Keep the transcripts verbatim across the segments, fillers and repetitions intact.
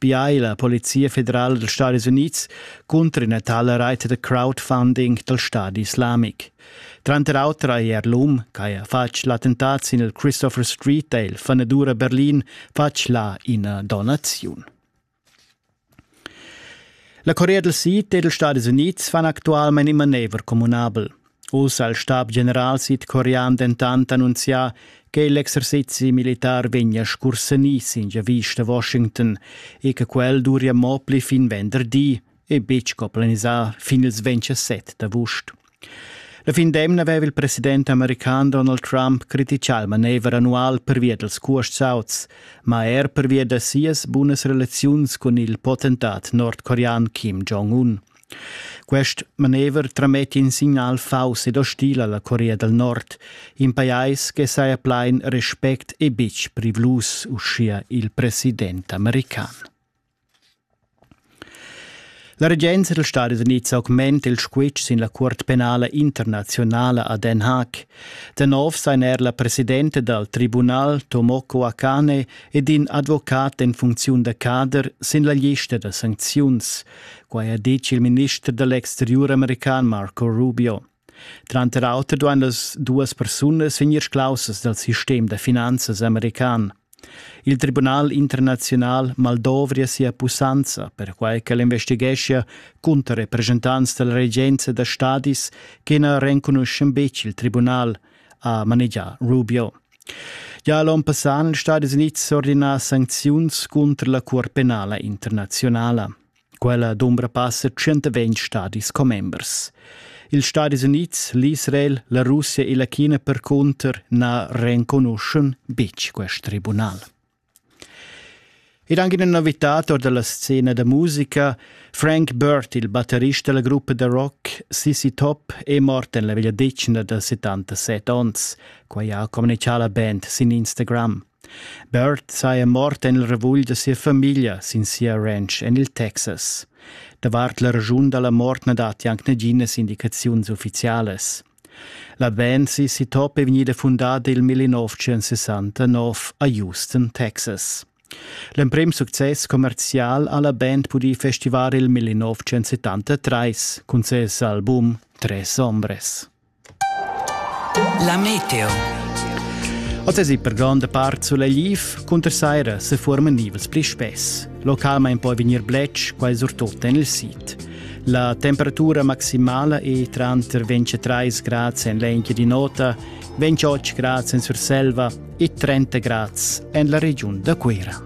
B I, la Polizia Federale dels Stati Units, contro una tale rete de crowdfunding del Stato Islamic. Trante autra ier l'um, che ha fatto l'attentat in il Christopher Street e il Fanadura Berlin, fatto la in donazione. La Corea del Sud e dels Stati Units fanno attualmente in manever comunabel. Us al Stab General Sud-Corean dentant annunzià che l'exercizi militar vegna scursanis in vista Washington e che quel duria mopli fin venerdì e bec coplanisà fin il ventisette d'agosto. La fin d'emna aveva il presidente americano Donald Trump criticato il manever annual per via dels cuosts auts, ma er per via de sias buonas relazioni con il potentat nordcorean Kim Jong-un. Quest manever tramette un segnal faus ed ostile alla Corea del Nord, in paese che sai plain rispect e bic privlus, uscia il presidente americano. La regenza dels Stati Units augmenta il squitch in la Corte Penale Internazionale a Den Haag. De nov sein er la presidente del Tribunal Tomoko Akane ed in advocat in funzione de cader sin la lista de sanczions, quai ha dice il ministro dell'Exterior american Marco Rubio. Trante auter duan las duas personas finir clauses del sistema de finanzas american. Il Tribunal Internazional maldovria sia pussanza per quai che l'investigescia contra representanti della regenza da stadis che ne riconoscen bec il Tribunal a manegià Rubio. Già l'anno passato gli Stati Uniti ordinà sanzioni contro la Corte Penale Internazionale. Quella d'ombra passa centoventi stadis co-members. Gli Stati Uniti, l'Israel, la Russia e la Cina per contro ne riconoscen bec questo tribunale. Ed anche una novità della scena della musica, Frank Burt, il batterista della gruppa de rock C C Top, è morto nella veglia decina da settantasette anni, qua ha comunicato la band su Instagram. Burt sei morto nel revuglio della sua famiglia, sin sia ranch nel Texas. Davart la ragione della morte non dati anche negines indicazioni ufficiali. La band C C Top è venuta fondata nel millenovecentosessantanove a Houston, Texas. Il primo successo commerciale alla band pudi festivare il millenovecentosettantatré con il suo album Tres Hombres. La meteo. Oggi per grande parte sulla Liv, contra sera si formano nivels più spessi. Localmente può venire blecci, quasi soprattutto nel sito. La temperatura massimale è tra ventitré gradi in l'Enchia di Nota, ventotto gradi in Surselva e trenta gradi nella regione da Quera.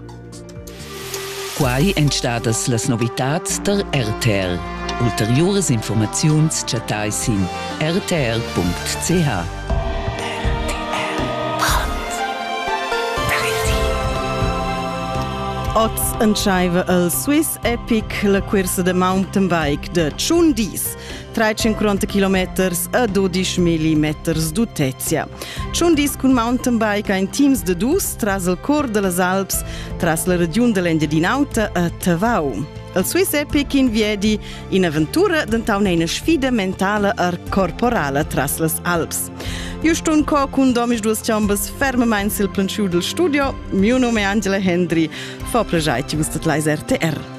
Quai entstadas las novitats der R T R. Ulteriores informaziuns chatais in r t r punct c h. Oz entscheiva il Swiss Epic, la corsa de mountain bike de Ciundis, trecentoquaranta chilometri a dodici millimetri d'altezza. Ciundis con mountain bike in teams de dus tras il cor de las Alps, tras la regione de l'Engadinauta a Tavau. Il Swiss Epic in viedi in avventura d'entau una sfida mentale e corporale tras las Alps. Just un co con domis duas ciambas fermamente sil planciu del studio. Mio nome è Angela Hendry, fa plageit just at l'A S R T R.